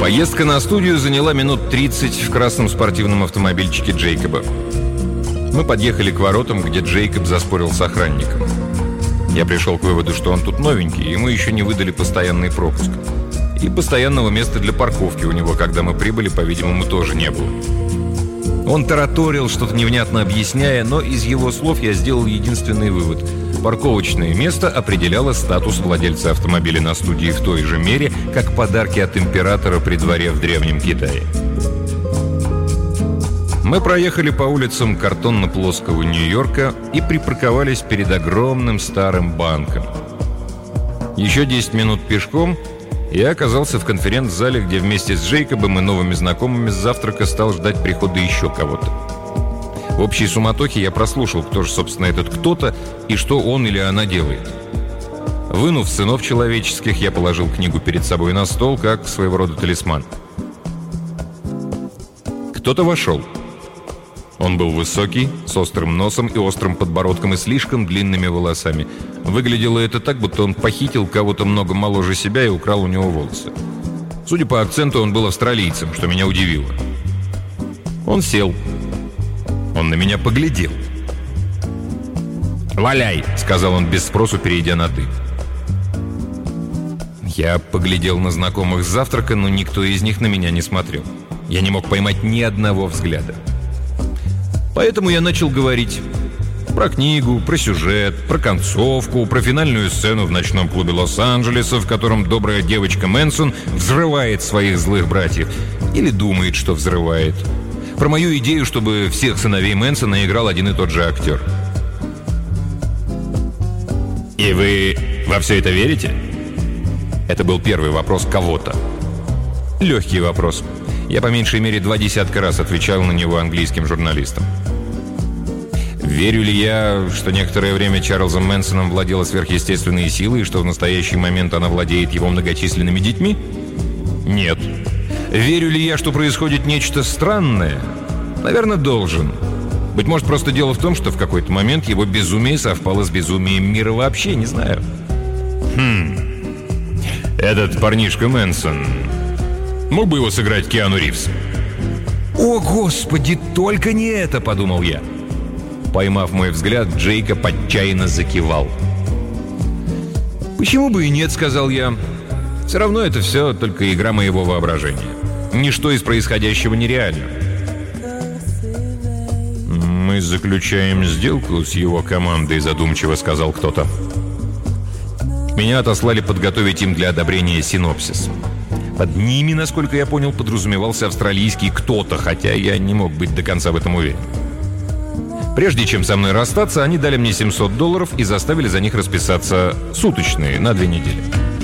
Поездка на студию заняла минут 30 в красном спортивном автомобильчике Джейкоба. Мы подъехали к воротам, где Джейкоб заспорил с охранником. Я пришел к выводу, что он тут новенький, ему еще не выдали постоянный пропуск. И постоянного места для парковки у него, когда мы прибыли, по-видимому, тоже не было. Он тараторил, что-то невнятно объясняя, но из его слов я сделал единственный вывод. Парковочное место определяло статус владельца автомобиля на студии в той же мере, как подарки от императора при дворе в Древнем Китае. Мы проехали по улицам картонно-плоского Нью-Йорка и припарковались перед огромным старым банком. Еще 10 минут пешком я оказался в конференц-зале, где вместе с Джейкобом и новыми знакомыми с завтрака стал ждать прихода еще кого-то. В общей суматохе я прослушал, кто же, собственно, этот кто-то и что он или она делает. Вынув сынов человеческих, я положил книгу перед собой на стол, как своего рода талисман. Кто-то вошел. Он был высокий, с острым носом и острым подбородком и слишком длинными волосами. Выглядело это так, будто он похитил кого-то много моложе себя и украл у него волосы. Судя по акценту, он был австралийцем, что меня удивило. Он сел. Он на меня поглядел. «Валяй!» — сказал он без спросу, перейдя на «ты». Я поглядел на знакомых с завтрака, но никто из них на меня не смотрел. Я не мог поймать ни одного взгляда. Поэтому я начал говорить про книгу, про сюжет, про концовку, про финальную сцену в ночном клубе Лос-Анджелеса, в котором добрая девочка Мэнсон взрывает своих злых братьев. Или думает, что взрывает. Про мою идею, чтобы всех сыновей Мэнсона играл один и тот же актер. «И вы во все это верите?» Это был первый вопрос кого-то. Легкий вопрос. Я по меньшей мере 20 раз отвечал на него английским журналистам. Верю ли я, что некоторое время Чарльзом Мэнсоном владела сверхъестественные силы и что в настоящий момент она владеет его многочисленными детьми? Нет. Верю ли я, что происходит нечто странное? Наверное, должен. Быть может, просто дело в том, что в какой-то момент его безумие совпало с безумием мира вообще, не знаю. Этот парнишка Мэнсон, мог бы его сыграть Киану Ривз? «О, Господи, только не это!» — подумал я. Поймав мой взгляд, Джейкоб отчаянно закивал. «Почему бы и нет?» — сказал я. «Все равно это все только игра моего воображения. Ничто из происходящего нереально». «Мы заключаем сделку с его командой», — задумчиво сказал кто-то. Меня отослали подготовить им для одобрения синопсис. Под ними, насколько я понял, подразумевался австралийский кто-то, хотя я не мог быть до конца в этом уверен. Прежде чем со мной расстаться, они дали мне $700 и заставили за них расписаться суточные на 2 недели.